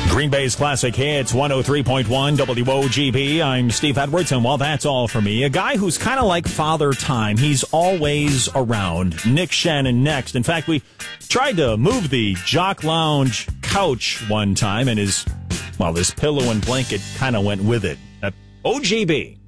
Green Bay's Classic Hits, 103.1 WOGB. I'm Steve Edwards, and well, that's all for me. A guy who's kind of like Father Time. He's always around. Nick Shannon next. In fact, we tried to move the Jock Lounge couch one time, and his pillow and blanket kind of went with it. OGB.